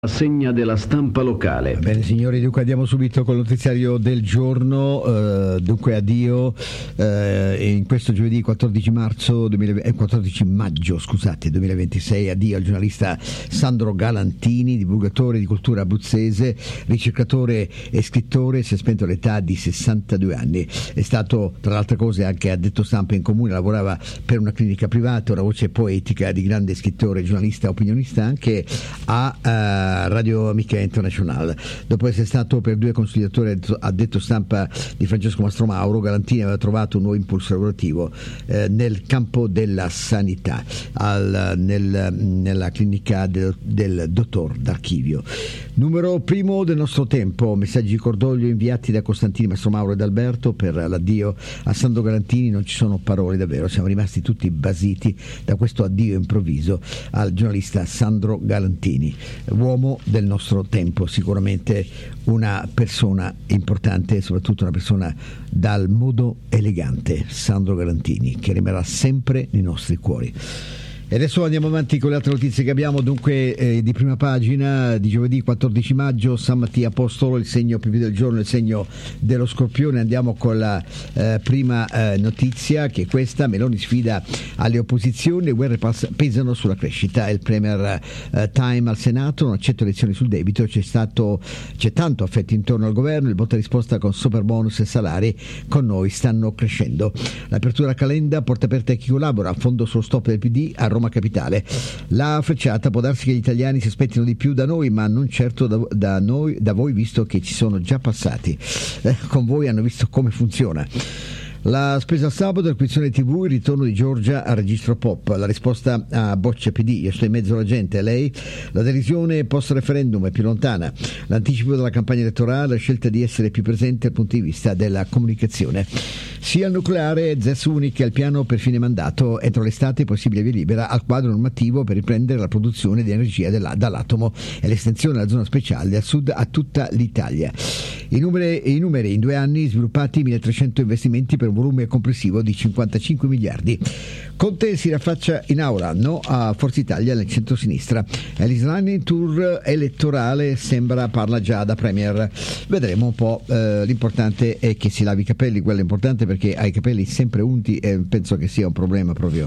Rassegna della stampa locale. Bene signori, dunque andiamo subito col notiziario del giorno. Dunque addio in questo giovedì 14 maggio 2026, addio al giornalista Sandro Galantini, divulgatore di cultura abruzzese, ricercatore e scrittore. Si è spento all'età di 62 anni. È stato tra le altre cose anche addetto stampa in comune, lavorava per una clinica privata, una voce poetica di grande scrittore, giornalista, opinionista anche a Radio Amica Internazionale. Dopo essere stato per 2 consigliatore addetto stampa di Francesco Mastromauro, Galantini aveva trovato un nuovo impulso lavorativo nel campo della sanità nella clinica del dottor D'Archivio. Numero primo del nostro tempo, messaggi di cordoglio inviati da Costantini, Mastromauro ed Alberto per l'addio a Sandro Galantini. Non ci sono parole, davvero, siamo rimasti tutti basiti da questo addio improvviso al giornalista Sandro Galantini, uomo del nostro tempo, sicuramente una persona importante e soprattutto una persona dal modo elegante, Sandro Galantini, che rimarrà sempre nei nostri cuori. E adesso andiamo avanti con le altre notizie che abbiamo. Dunque di prima pagina di giovedì 14 maggio, San Mattia Apostolo, il segno più del giorno, il segno dello Scorpione. Andiamo con la prima notizia, che è questa: Meloni sfida alle opposizioni, le guerre pesano sulla crescita. Il Premier Time al Senato: non accetto elezioni sul debito, c'è tanto affetto intorno al governo, il botta risposta con super bonus e salari, con noi stanno crescendo. L'apertura Calenda, porta aperta a chi collabora, fondo sullo stop del PD a Roma Capitale. La frecciata: può darsi che gli italiani si aspettino di più da noi, ma non certo da voi, visto che ci sono già passati. Con voi hanno visto come funziona. La spesa sabato, l'acquisizione TV, il ritorno di Giorgia al registro pop, la risposta a boccia PD: io sto in mezzo alla gente, a lei. La decisione post referendum è più lontana, l'anticipo della campagna elettorale, la scelta di essere più presente dal punto di vista della comunicazione. Sia al nucleare, ZES Unic al piano per fine mandato, entro l'estate possibile via libera al quadro normativo per riprendere la produzione di energia dall'atomo e l'estensione della zona speciale dal sud a tutta l'Italia. I numeri in 2 anni: sviluppati 1.300 investimenti per un volume complessivo di 55 miliardi. Conte si raffaccia in aula, no a Forza Italia nel centro-sinistra. L'Islamic Tour elettorale parla già da Premier. Vedremo un po'. L'importante è che si lavi i capelli, quello è importante, perché ha i capelli sempre unti e penso che sia un problema proprio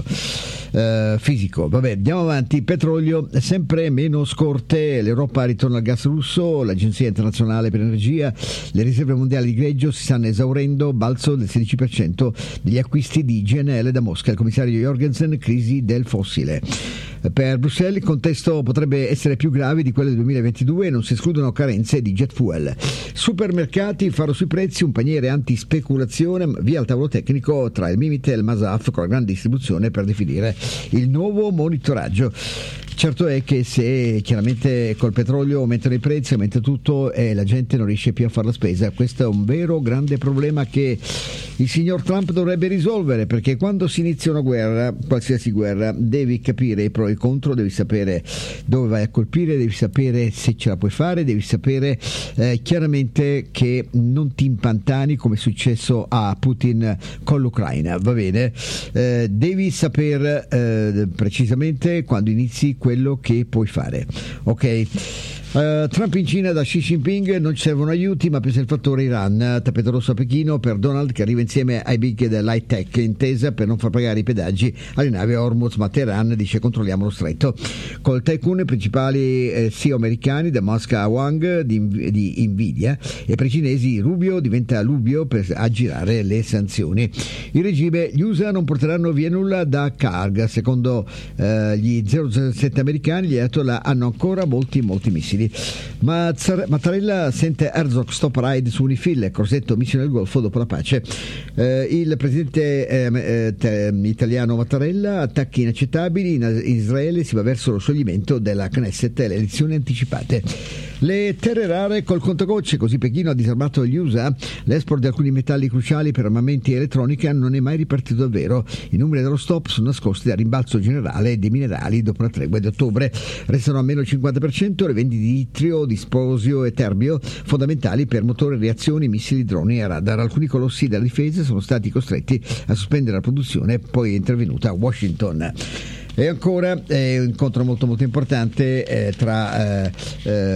fisico. Vabbè, andiamo avanti. Petrolio, sempre meno scorte, l'Europa ritorna al gas russo, l'Agenzia Internazionale per l'Energia: le riserve mondiali di greggio si stanno esaurendo, balzo del 16% degli acquisti di GNL da Mosca. Il commissario Jorgensen: crisi del fossile. Per Bruxelles il contesto potrebbe essere più grave di quello del 2022 e non si escludono carenze di jet fuel. Supermercati, faro sui prezzi, un paniere anti-speculazione, via al tavolo tecnico tra il Mimit e il Masaf con la grande distribuzione per definire il nuovo monitoraggio. Certo è che se chiaramente col petrolio aumentano i prezzi, aumenta tutto e la gente non riesce più a fare la spesa. Questo è un vero grande problema che il signor Trump dovrebbe risolvere, perché quando si inizia una guerra, qualsiasi guerra, devi capire i pro e i contro, devi sapere dove vai a colpire, devi sapere se ce la puoi fare, devi sapere chiaramente che non ti impantani come è successo a Putin con l'Ucraina, va bene? Devi sapere precisamente quando inizi quello che puoi fare, ok? Trump in Cina da Xi Jinping: non ci servono aiuti, ma pesa il fattore Iran. Tappeto rosso a Pechino per Donald, che arriva insieme ai big dell'high tech, intesa per non far pagare i pedaggi alle navi a Hormuz, ma Teheran dice controlliamo lo stretto. Col tycoon principali CEO americani, da Musk a Wang di Nvidia, e per i cinesi Rubio diventa Lubio per aggirare le sanzioni. Il regime: gli USA non porteranno via nulla da Karg. Secondo gli 007 americani, gli Ayatollah hanno ancora molti missili. Mattarella sente Herzog: stop raid su Unifil, Crosetto: missione del Golfo dopo la pace. Il presidente italiano Mattarella: attacchi inaccettabili in Israele, si va verso lo scioglimento della Knesset e le elezioni anticipate. Le terre rare col contagocce, così Pechino ha disarmato gli USA. L'export di alcuni metalli cruciali per armamenti e elettronica non è mai ripartito davvero. I numeri dello stop sono nascosti dal rimbalzo generale dei minerali dopo la tregua di ottobre. Restano a meno il 50% le vendite di itrio, disposio e terbio, fondamentali per motori, reazioni, missili, droni e radar. Alcuni colossi della difesa sono stati costretti a sospendere la produzione, poi è intervenuta Washington. E ancora un incontro molto molto importante tra